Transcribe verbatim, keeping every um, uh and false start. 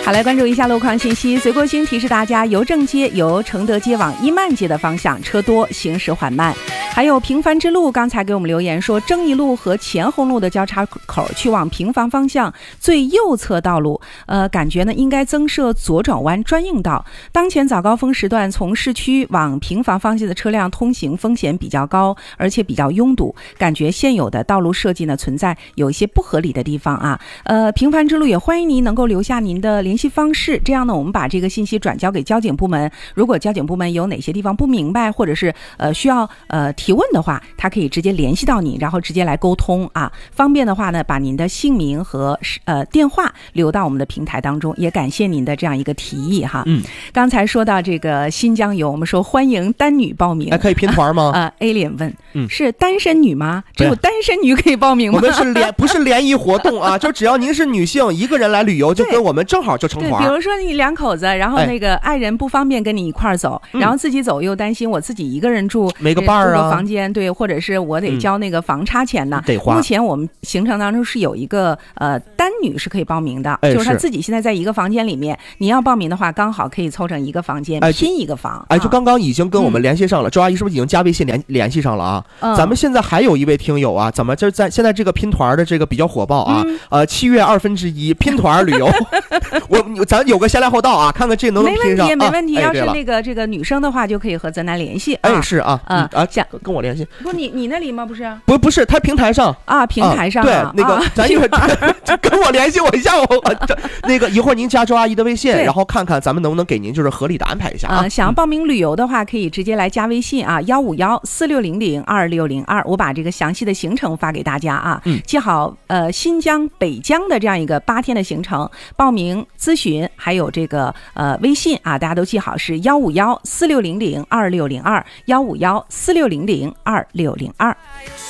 好，来关注一下路况信息。随国星提示大家，邮政街由承德街往伊曼街的方向车多，行驶缓慢。还有平凡之路，刚才给我们留言说，正义路和前红路的交叉口去往平房方向最右侧道路，呃，感觉呢应该增设左转弯专用道。当前早高峰时段，从市区往平房方向的车辆通行风险比较高，而且比较拥堵，感觉现有的道路设计呢存在有一些不合理的地方啊。呃，平凡之路也欢迎您能够留下您的联系方式，这样呢我们把这个信息转交给交警部门，如果交警部门有哪些地方不明白，或者是呃需要呃提问的话，他可以直接联系到你，然后直接来沟通啊。方便的话呢，把您的姓名和呃电话留到我们的平台当中，也感谢您的这样一个提议哈。嗯，刚才说到这个新疆游，我们说欢迎单女报名， 还可以拼团吗？ 呃 ，Alien 问，嗯，是单身女吗？只有单身女可以报名吗？ 我们是联不是联谊活动啊，就只要您是女性，一个人来旅游，就跟我们正好就成团。 比如说你两口子，然后那个爱人不方便跟你一块儿走，哎、然后自己走又担心我自己一个人住， 没个伴儿啊， 房间对，或者是我得交那个房差钱呢、 嗯，得花。 目前我们行程当中是有一个呃单女是可以报名的， 哎、 就是她自己现在在一个房间里面，你要报名的话，刚好可以凑成一个房间， 哎、 拼一个房。 哎，就刚刚已经跟我们联系上了，周、嗯、阿姨是不是已经加微信联联系上了啊？嗯、咱们现在还有一位听友啊，怎么就在现在这个拼团的这个比较火爆啊？嗯、呃，七月二分之一拼团旅游，我咱有个先来后到啊，看看这能不能拼上。 没问题，没问题。 啊、 要是那个这个女生的话，就可以和咱来联系。 哎，是啊， 啊啊，跟我联系。 不，你你那里吗？不是， 不不是，他平台上啊，平台上、 啊、对那个、啊、咱一会儿跟我联系我一下，我那个一会儿您加周阿姨的微信，然后看看咱们能不能给您就是合理的安排一下啊。 呃、想要报名旅游的话，可以直接来加微信啊，幺五幺四六零零二六零二，我把这个详细的行程发给大家啊。嗯，记好呃新疆北疆的这样一个八天的行程，报名咨询还有这个呃微信啊，大家都记好是幺五幺四六零零二六零二，幺五幺四六零零二六零二。